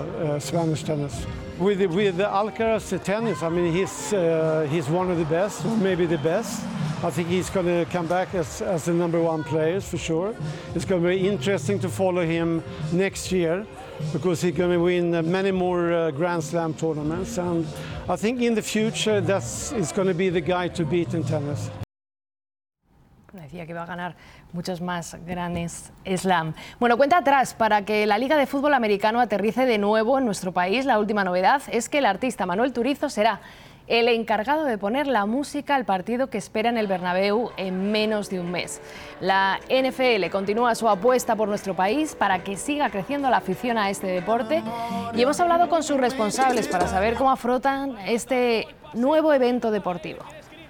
Spanish tennis. With Alcaraz tennis, I mean, he's one of the best, or maybe the best. I think he's going to come back as the number one player for sure. It's going to be interesting to follow him next year because he's going to win many more Grand Slam tournaments. And I think in the future, he's going to be the guy to beat in tennis. Decía que va a ganar muchos más grandes slam. Bueno, cuenta atrás para que la Liga de Fútbol Americano aterrice de nuevo en nuestro país. La última novedad es que el artista Manuel Turizo será el encargado de poner la música al partido que espera en el Bernabéu en menos de un mes. La NFL continúa su apuesta por nuestro país para que siga creciendo la afición a este deporte y hemos hablado con sus responsables para saber cómo afrontan este nuevo evento deportivo.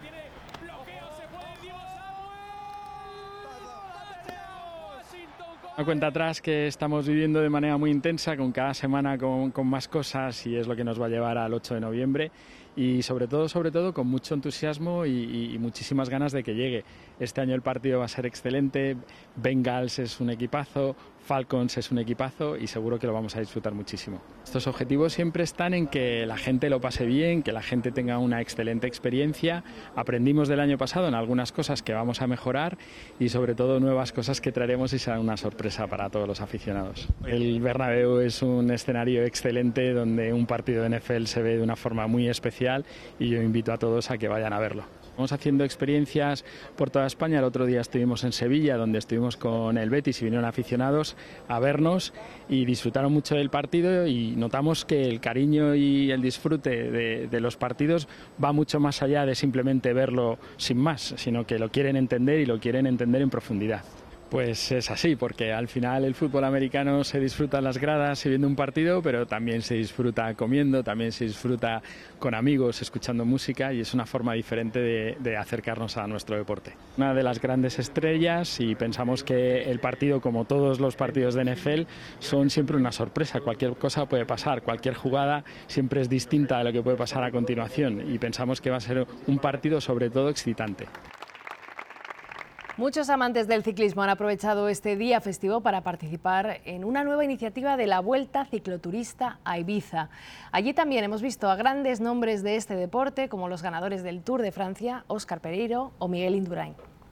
Una cuenta atrás que estamos viviendo de manera muy intensa, con cada semana con más cosas, y es lo que nos va a llevar al 8 de noviembre y sobre todo con mucho entusiasmo y muchísimas ganas de que llegue. Este año el partido va a ser excelente, Bengals es un equipazo, Falcons es un equipazo y seguro que lo vamos a disfrutar muchísimo. Estos objetivos siempre están en que la gente lo pase bien, que la gente tenga una excelente experiencia. Aprendimos del año pasado en algunas cosas que vamos a mejorar y sobre todo nuevas cosas que traeremos y será una sorpresa para todos los aficionados. El Bernabéu es un escenario excelente donde un partido de NFL se ve de una forma muy especial y yo invito a todos a que vayan a verlo. Estamos haciendo experiencias por toda España. El otro día estuvimos en Sevilla, donde estuvimos con el Betis y vinieron aficionados a vernos y disfrutaron mucho del partido y notamos que el cariño y el disfrute de los partidos va mucho más allá de simplemente verlo sin más, sino que lo quieren entender y lo quieren entender en profundidad. Pues es así, porque al final el fútbol americano se disfruta en las gradas y viendo un partido, pero también se disfruta comiendo, también se disfruta con amigos, escuchando música y es una forma diferente de acercarnos a nuestro deporte. Una de las grandes estrellas y pensamos que el partido, como todos los partidos de NFL, son siempre una sorpresa. Cualquier cosa puede pasar, cualquier jugada siempre es distinta a lo que puede pasar a continuación y pensamos que va a ser un partido sobre todo excitante. Muchos amantes del ciclismo han aprovechado este día festivo para participar en una nueva iniciativa de la Vuelta Cicloturista a Ibiza. Allí también hemos visto a grandes nombres de este deporte, como los ganadores del Tour de Francia, Óscar Pereiro o Miguel Indurain.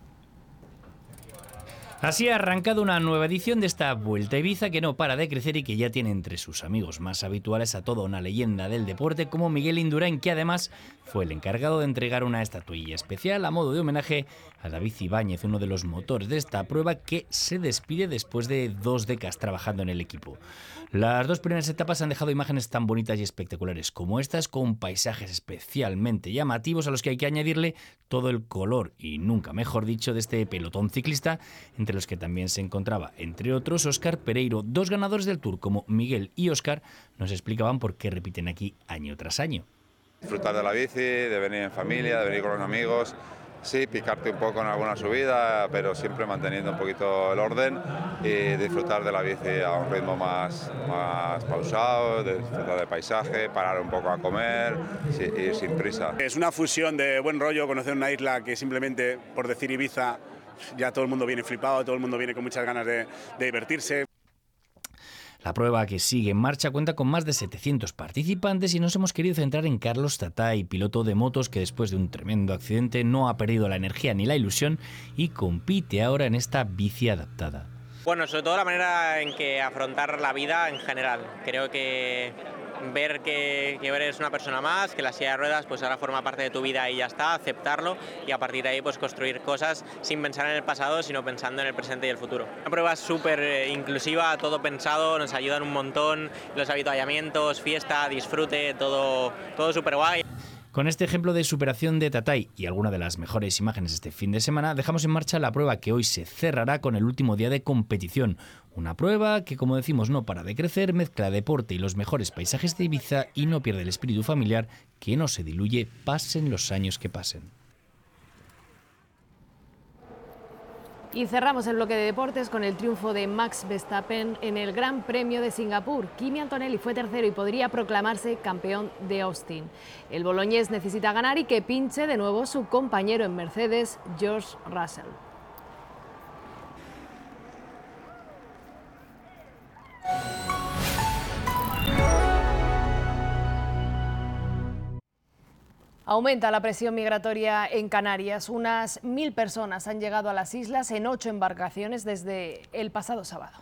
Así ha arrancado una nueva edición de esta Vuelta a Ibiza que no para de crecer y que ya tiene entre sus amigos más habituales a toda una leyenda del deporte como Miguel Indurain, que además fue el encargado de entregar una estatuilla especial a modo de homenaje a David Ibáñez, uno de los motores de esta prueba que se despide después de 2 décadas trabajando en el equipo. Las 2 primeras etapas han dejado imágenes tan bonitas y espectaculares como estas, con paisajes especialmente llamativos a los que hay que añadirle todo el color, y nunca mejor dicho, de este pelotón ciclista, entre los que también se encontraba, entre otros, Óscar Pereiro. 2 ganadores del Tour, como Miguel y Óscar, nos explicaban por qué repiten aquí año tras año. Disfrutar de la bici, de venir en familia, de venir con los amigos. Sí, picarte un poco en alguna subida, pero siempre manteniendo un poquito el orden y disfrutar de la bici a un ritmo más pausado, de disfrutar del paisaje, parar un poco a comer, ir sin prisa. Es una fusión de buen rollo, conocer una isla que simplemente, por decir Ibiza, ya todo el mundo viene flipado, todo el mundo viene con muchas ganas de divertirse. La prueba, que sigue en marcha, cuenta con más de 700 participantes y nos hemos querido centrar en Carlos Tatay, piloto de motos que después de un tremendo accidente no ha perdido la energía ni la ilusión y compite ahora en esta bici adaptada. Bueno, sobre todo la manera en que afrontar la vida en general. Creo que ver que eres una persona más, que la silla de ruedas pues ahora forma parte de tu vida y ya está, aceptarlo y a partir de ahí pues construir cosas sin pensar en el pasado, sino pensando en el presente y el futuro. Una prueba súper inclusiva, todo pensado, nos ayudan un montón, los avituallamientos, fiesta, disfrute, todo súper guay. Con este ejemplo de superación de Tatay y alguna de las mejores imágenes este fin de semana, dejamos en marcha la prueba que hoy se cerrará con el último día de competición. Una prueba que, como decimos, no para de crecer, mezcla deporte y los mejores paisajes de Ibiza y no pierde el espíritu familiar que no se diluye, pasen los años que pasen. Y cerramos el bloque de deportes con el triunfo de Max Verstappen en el Gran Premio de Singapur. Kimi Antonelli fue tercero y podría proclamarse campeón de Austin. El boloñés necesita ganar y que pinche de nuevo su compañero en Mercedes, George Russell. Aumenta la presión migratoria en Canarias. Unas 1000 personas han llegado a las islas en 8 embarcaciones desde el pasado sábado.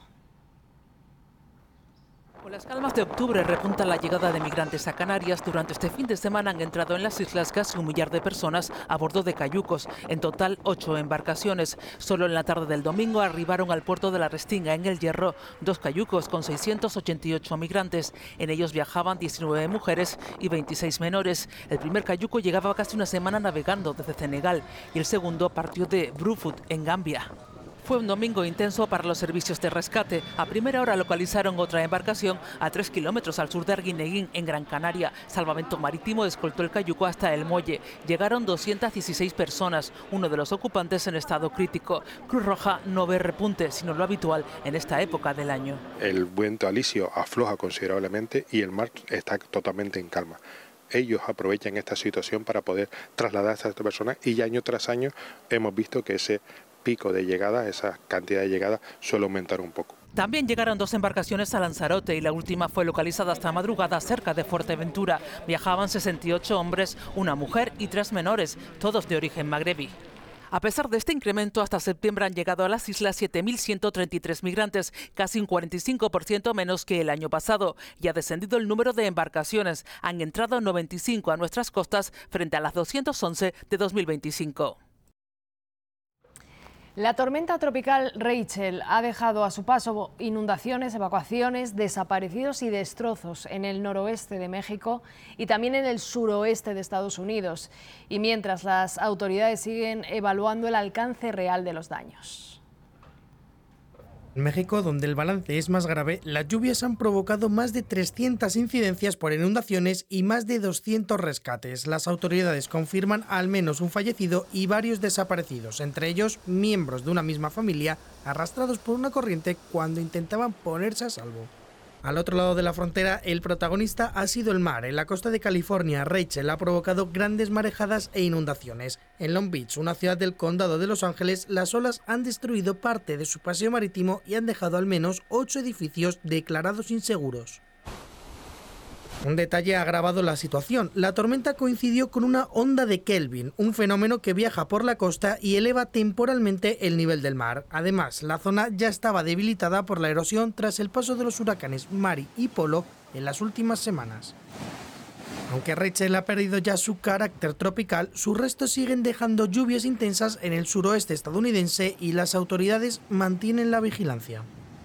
Con las calmas de octubre repunta la llegada de migrantes a Canarias. Durante este fin de semana han entrado en las islas casi 1 millar de personas a bordo de cayucos. En total, 8 embarcaciones. Solo en la tarde del domingo arribaron al puerto de la Restinga, en El Hierro, 2 cayucos con 688 migrantes. En ellos viajaban 19 mujeres y 26 menores. El primer cayuco llegaba casi una semana navegando desde Senegal y el segundo partió de Brufut, en Gambia. Fue un domingo intenso para los servicios de rescate. A primera hora localizaron otra embarcación a 3 kilómetros al sur de Arguineguín, en Gran Canaria. Salvamento Marítimo escoltó el cayuco hasta el muelle. Llegaron 216 personas, uno de los ocupantes en estado crítico. Cruz Roja no ve repunte, sino lo habitual en esta época del año. El viento alisio afloja considerablemente y el mar está totalmente en calma. Ellos aprovechan esta situación para poder trasladar a estas personas y ya año tras año hemos visto que ese pico de llegada, esa cantidad de llegada suele aumentar un poco. También llegaron 2 embarcaciones a Lanzarote y la última fue localizada esta madrugada cerca de Fuerteventura. Viajaban 68 hombres, una mujer y 3 menores, todos de origen magrebí. A pesar de este incremento, hasta septiembre han llegado a las islas 7.133 migrantes, casi un 45% menos que el año pasado, y ha descendido el número de embarcaciones. Han entrado 95 a nuestras costas frente a las 211 de 2025. La tormenta tropical Rachel ha dejado a su paso inundaciones, evacuaciones, desaparecidos y destrozos en el noroeste de México y también en el suroeste de Estados Unidos. Y mientras las autoridades siguen evaluando el alcance real de los daños. En México, donde el balance es más grave, las lluvias han provocado más de 300 incidencias por inundaciones y más de 200 rescates. Las autoridades confirman al menos un fallecido y varios desaparecidos, entre ellos miembros de una misma familia arrastrados por una corriente cuando intentaban ponerse a salvo. Al otro lado de la frontera, el protagonista ha sido el mar. En la costa de California, Rachel ha provocado grandes marejadas e inundaciones. En Long Beach, una ciudad del condado de Los Ángeles, las olas han destruido parte de su paseo marítimo y han dejado al menos 8 edificios declarados inseguros. Un detalle ha agravado la situación. La tormenta coincidió con una onda de Kelvin, un fenómeno que viaja por la costa y eleva temporalmente el nivel del mar. Además, la zona ya estaba debilitada por la erosión tras el paso de los huracanes Mari y Polo en las últimas semanas. Aunque Rachel ha perdido ya su carácter tropical, sus restos siguen dejando lluvias intensas en el suroeste estadounidense y las autoridades mantienen la vigilancia.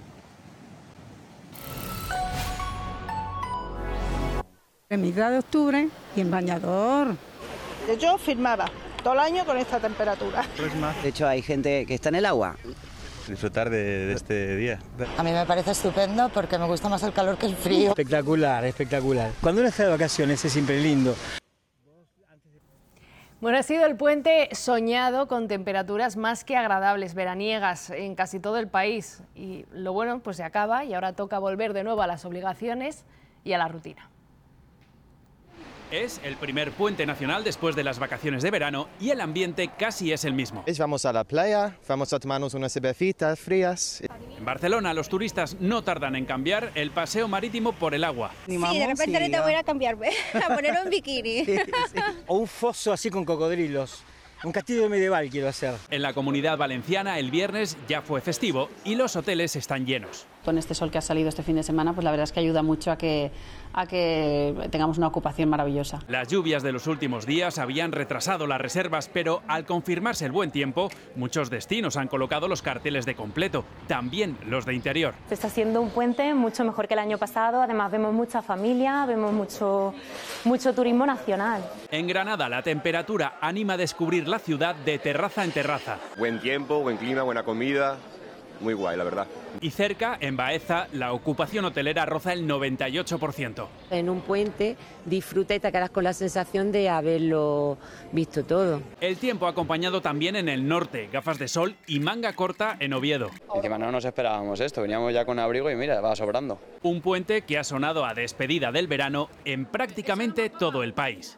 En mitad de octubre y en bañador. Yo firmaba todo el año con esta temperatura. De hecho, hay gente que está en el agua. Disfrutar de este día. A mí me parece estupendo porque me gusta más el calor que el frío. Espectacular, espectacular. Cuando uno está de vacaciones es siempre lindo. Bueno, ha sido el puente soñado con temperaturas más que agradables, veraniegas en casi todo el país. Y lo bueno, pues se acaba y ahora toca volver de nuevo a las obligaciones y a la rutina. Es el primer puente nacional después de las vacaciones de verano y el ambiente casi es el mismo. Vamos a la playa, vamos a tomarnos unas cervecitas frías. En Barcelona los turistas no tardan en cambiar el paseo marítimo por el agua. Sí, de repente te voy a cambiarme, a poner un bikini. Sí. O un foso así con cocodrilos. Un castillo medieval quiero hacer. En la Comunidad Valenciana el viernes ya fue festivo y los hoteles están llenos. Con este sol que ha salido este fin de semana, pues la verdad es que ayuda mucho a que tengamos una ocupación maravillosa. Las lluvias de los últimos días habían retrasado las reservas, pero al confirmarse el buen tiempo, muchos destinos han colocado los carteles de completo, también los de interior. Está siendo un puente mucho mejor que el año pasado, además vemos mucha familia, vemos mucho turismo nacional. En Granada la temperatura anima a descubrir la ciudad de terraza en terraza. Buen tiempo, buen clima, buena comida. Muy guay, la verdad. Y cerca, en Baeza, la ocupación hotelera roza el 98%. En un puente disfruta y te quedas con la sensación de haberlo visto todo. El tiempo ha acompañado también en el norte, gafas de sol y manga corta en Oviedo. Encima no nos esperábamos esto, veníamos ya con abrigo y mira, va sobrando. Un puente que ha sonado a despedida del verano en prácticamente todo el país.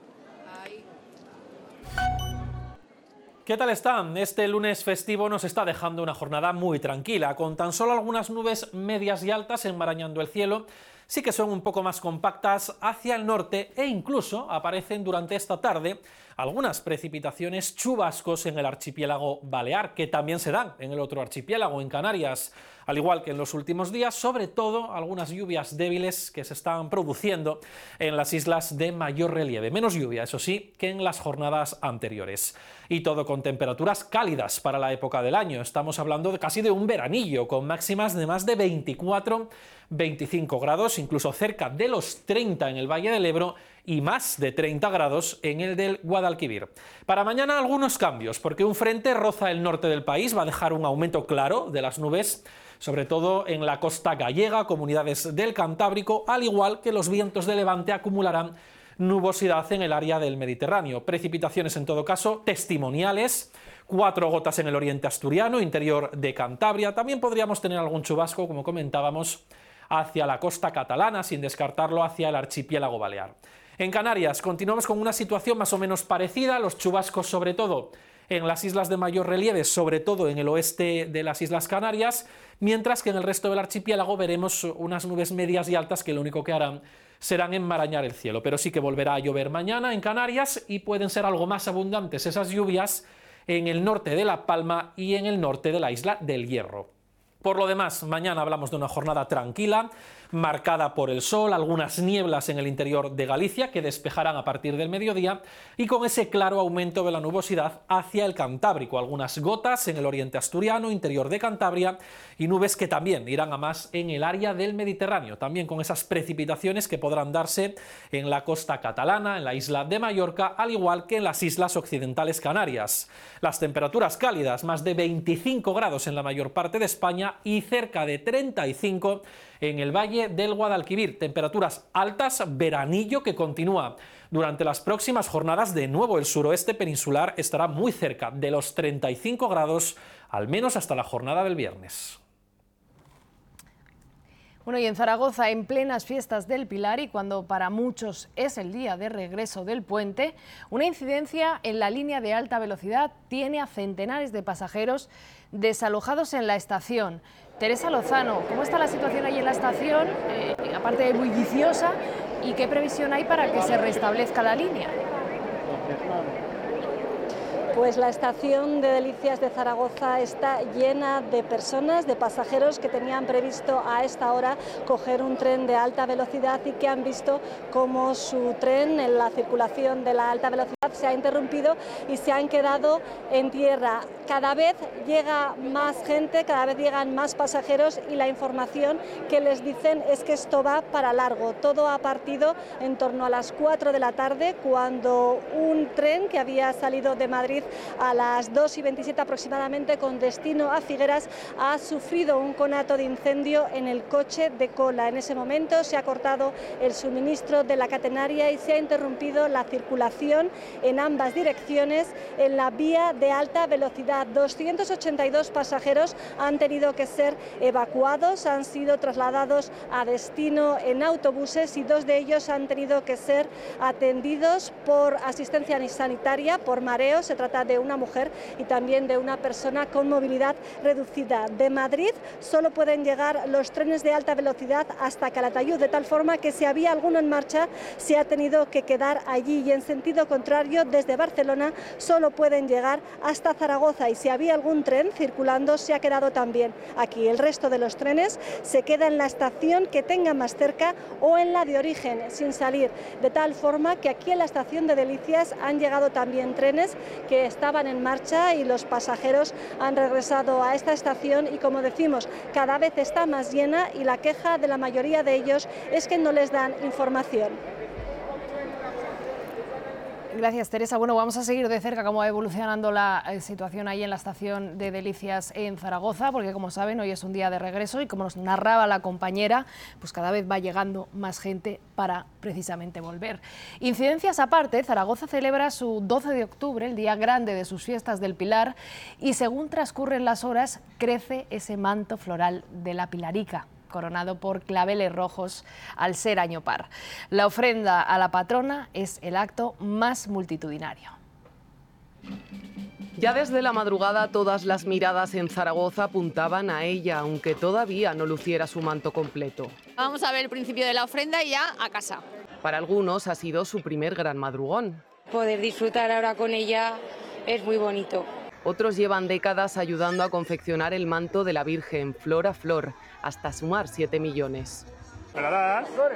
¿Qué tal están? Este lunes festivo nos está dejando una jornada muy tranquila, con tan solo algunas nubes medias y altas enmarañando el cielo sí que son un poco más compactas hacia el norte e incluso aparecen durante esta tarde algunas precipitaciones, chubascos en el archipiélago balear, que también se dan en el otro archipiélago, en Canarias, al igual que en los últimos días, sobre todo algunas lluvias débiles que se están produciendo en las islas de mayor relieve. Menos lluvia, eso sí, que en las jornadas anteriores. Y todo con temperaturas cálidas para la época del año. Estamos hablando de casi de un veranillo, con máximas de más de 24-25 grados, incluso cerca de los 30 en el Valle del Ebro y más de 30 grados en el del Guadalquivir. Para mañana algunos cambios, porque un frente roza el norte del país, va a dejar un aumento claro de las nubes, sobre todo en la costa gallega, comunidades del Cantábrico, al igual que los vientos de levante acumularán nubosidad en el área del Mediterráneo. Precipitaciones en todo caso testimoniales, 4 gotas en el oriente asturiano, interior de Cantabria. También podríamos tener algún chubasco, como comentábamos, hacia la costa catalana, sin descartarlo hacia el archipiélago balear. En Canarias continuamos con una situación más o menos parecida, los chubascos sobre todo en las islas de mayor relieve, sobre todo en el oeste de las Islas Canarias, mientras que en el resto del archipiélago veremos unas nubes medias y altas que lo único que harán serán enmarañar el cielo, pero sí que volverá a llover mañana en Canarias y pueden ser algo más abundantes esas lluvias en el norte de La Palma y en el norte de la isla del Hierro. Por lo demás, mañana hablamos de una jornada tranquila, marcada por el sol, algunas nieblas en el interior de Galicia que despejarán a partir del mediodía y con ese claro aumento de la nubosidad hacia el Cantábrico, algunas gotas en el oriente asturiano, interior de Cantabria y nubes que también irán a más en el área del Mediterráneo, también con esas precipitaciones que podrán darse en la costa catalana, en la isla de Mallorca, al igual que en las islas occidentales canarias. Las temperaturas cálidas, más de 25 grados en la mayor parte de España y cerca de 35 en el Valle del Guadalquivir. Temperaturas altas, veranillo que continúa. Durante las próximas jornadas, de nuevo, el suroeste peninsular estará muy cerca de los 35 grados, al menos hasta la jornada del viernes. Bueno, y en Zaragoza, en plenas fiestas del Pilar y cuando para muchos es el día de regreso del puente, una incidencia en la línea de alta velocidad tiene a centenares de pasajeros desalojados en la estación. Teresa Lozano, ¿cómo está la situación ahí en la estación, aparte de bulliciosa, y qué previsión hay para que se restablezca la línea? Pues la estación de Delicias de Zaragoza está llena de personas, de pasajeros que tenían previsto a esta hora coger un tren de alta velocidad y que han visto cómo su tren en la circulación de la alta velocidad se ha interrumpido y se han quedado en tierra. Cada vez llega más gente, cada vez llegan más pasajeros y la información que les dicen es que esto va para largo. Todo ha partido en torno a las 4 de la tarde cuando un tren que había salido de Madrid a las 2:27 aproximadamente con destino a Figueras ha sufrido un conato de incendio en el coche de cola. En ese momento se ha cortado el suministro de la catenaria y se ha interrumpido la circulación en ambas direcciones en la vía de alta velocidad. 282 pasajeros han tenido que ser evacuados, han sido trasladados a destino en autobuses y 2 de ellos han tenido que ser atendidos por asistencia sanitaria por mareo. Se trata de una mujer y también de una persona con movilidad reducida. De Madrid solo pueden llegar los trenes de alta velocidad hasta Calatayud, de tal forma que si había alguno en marcha se ha tenido que quedar allí, y en sentido contrario desde Barcelona solo pueden llegar hasta Zaragoza, y si había algún tren circulando se ha quedado también aquí. El resto de los trenes se queda en la estación que tenga más cerca o en la de origen sin salir, de tal forma que aquí en la estación de Delicias han llegado también trenes que estaban en marcha y los pasajeros han regresado a esta estación y, como decimos, cada vez está más llena y la queja de la mayoría de ellos es que no les dan información. Gracias, Teresa. Bueno, vamos a seguir de cerca cómo va evolucionando la situación ahí en la estación de Delicias en Zaragoza, porque como saben, hoy es un día de regreso y como nos narraba la compañera, pues cada vez va llegando más gente para precisamente volver. Incidencias aparte, Zaragoza celebra su 12 de octubre, el día grande de sus fiestas del Pilar, y según transcurren las horas, crece ese manto floral de la Pilarica, coronado por claveles rojos al ser año par. La ofrenda a la patrona es el acto más multitudinario. Ya desde la madrugada todas las miradas en Zaragoza apuntaban a ella, aunque todavía no luciera su manto completo. Vamos a ver el principio de la ofrenda y ya a casa. Para algunos ha sido su primer gran madrugón. Poder disfrutar ahora con ella es muy bonito. Otros llevan décadas ayudando a confeccionar el manto de la Virgen, flor a flor, hasta sumar 7 millones.